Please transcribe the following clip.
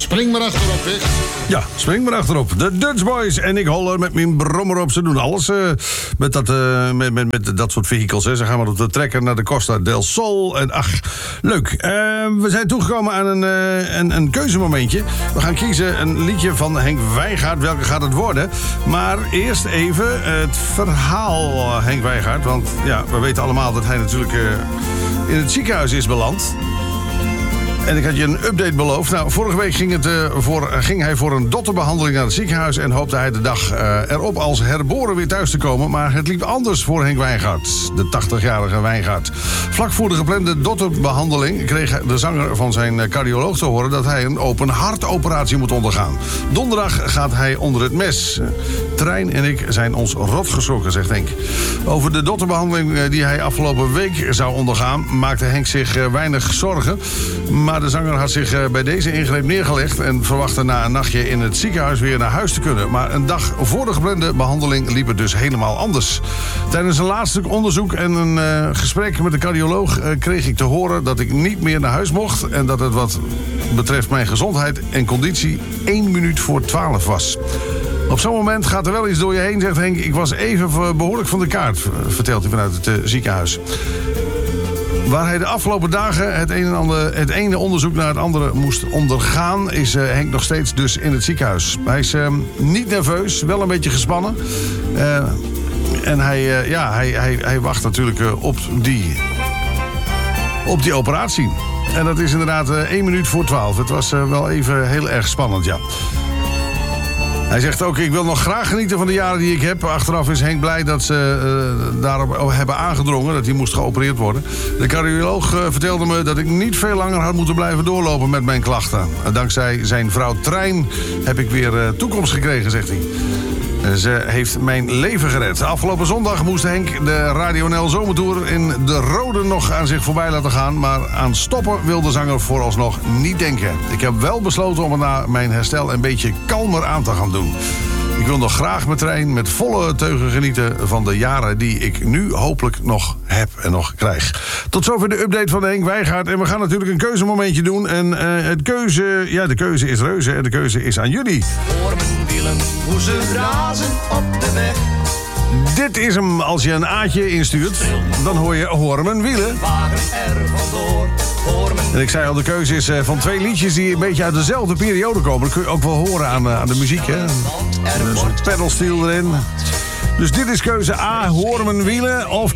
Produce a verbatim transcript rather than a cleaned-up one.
Spring maar achterop, hè. Ja, spring maar achterop. De Dutch Boys en ik holler met mijn brommer op. Ze doen alles uh, met, dat, uh, met, met, met dat soort vehicles. Hè. Ze gaan maar op de trekker naar de Costa del Sol. En ach, leuk. Uh, we zijn toegekomen aan een, uh, een, een keuzemomentje. We gaan kiezen een liedje van Henk Wijngaard. Welke gaat het worden? Maar eerst even het verhaal Henk Wijngaard. Want ja, we weten allemaal dat hij natuurlijk uh, in het ziekenhuis is beland. En ik had je een update beloofd. Nou, vorige week ging, het, uh, voor, uh, ging hij voor een dotterbehandeling naar het ziekenhuis... en hoopte hij de dag uh, erop als herboren weer thuis te komen. Maar het liep anders voor Henk Wijngaard, de tachtigjarige Wijngaard. Vlak voor de geplande dotterbehandeling kreeg de zanger van zijn cardioloog te horen... dat hij een open hartoperatie moet ondergaan. Donderdag gaat hij onder het mes. Trein en ik zijn ons rot geschrokken, zegt Henk. Over de dotterbehandeling die hij afgelopen week zou ondergaan... maakte Henk zich uh, weinig zorgen... Maar de zanger had zich bij deze ingreep neergelegd... en verwachtte na een nachtje in het ziekenhuis weer naar huis te kunnen. Maar een dag voor de geplande behandeling liep het dus helemaal anders. Tijdens een laatste onderzoek en een uh, gesprek met de cardioloog... Uh, kreeg ik te horen dat ik niet meer naar huis mocht... en dat het wat betreft mijn gezondheid en conditie één minuut voor twaalf was. Op zo'n moment gaat er wel iets door je heen, zegt Henk. Ik was even behoorlijk van de kaart, vertelt hij vanuit het uh, ziekenhuis. Waar hij de afgelopen dagen het, een en ander, het ene onderzoek naar het andere moest ondergaan... is uh, Henk nog steeds dus in het ziekenhuis. Hij is uh, niet nerveus, wel een beetje gespannen. Uh, en hij, uh, ja, hij, hij, hij wacht natuurlijk uh, op, die, op die operatie. En dat is inderdaad uh, één minuut voor twaalf. Het was uh, wel even heel erg spannend, ja. Hij zegt ook, ik wil nog graag genieten van de jaren die ik heb. Achteraf is Henk blij dat ze uh, daarop hebben aangedrongen, dat hij moest geopereerd worden. De cardioloog uh, vertelde me dat ik niet veel langer had moeten blijven doorlopen met mijn klachten. Uh, dankzij zijn vrouw Trein heb ik weer uh, toekomst gekregen, zegt hij. Uh, ze heeft mijn leven gered. Afgelopen zondag moest Henk de Radio N L Zomertour in de Rode nog aan zich voorbij laten gaan. Maar aan stoppen wil de zanger vooralsnog niet denken. Ik heb wel besloten om het na mijn herstel een beetje kalmer aan te gaan doen. Ik wil nog graag met Trein met volle teugen genieten van de jaren die ik nu hopelijk nog heb en nog krijg. Tot zover de update van de Henk Wijngaard. En we gaan natuurlijk een keuzemomentje doen. En uh, het keuze, ja, de keuze is reuze en de keuze is aan jullie. Voor mijn wielen, hoe ze razen op de weg. Dit is hem. Als je een A'tje instuurt, dan hoor je hoor mijn wielen. Wagen er vandoor. En ik zei al, de keuze is uh, van twee liedjes die een beetje uit dezelfde periode komen. Dat kun je ook wel horen aan, uh, aan de muziek, hè. Er is een pedalsteel erin. Dus dit is keuze A, hoor mijn wielen. Of